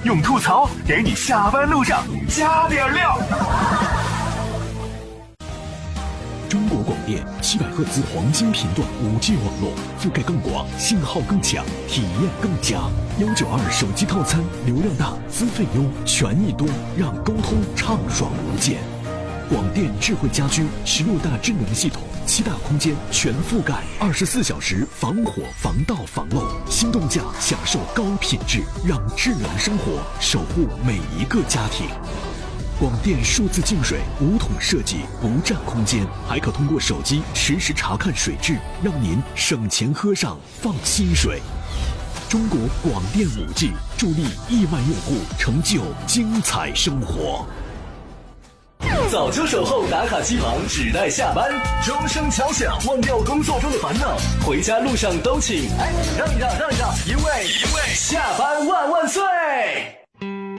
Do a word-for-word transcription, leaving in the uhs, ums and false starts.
用吐槽给你下班路上加点料。 中国广电七百赫兹黄金频段 五 G 网络，覆盖更广，信号更强，体验更佳。一九二手机套餐，流量大，资费优，权益多，让沟通畅爽无间。广电智慧家居十六大智能系统，七大空间全覆盖，二十四小时防火防盗防漏，心动价享受高品质，让智能生活守护每一个家庭。广电数字净水五桶设计，不占空间，还可通过手机实时查看水质，让您省钱喝上放心水。中国广电 五 G 助力亿万用户成就精彩生活。 早就守候打卡机旁，只待下班。钟声敲响，忘掉工作中的烦恼，回家路上都请哎让一让让一让，因为因为下班万万岁。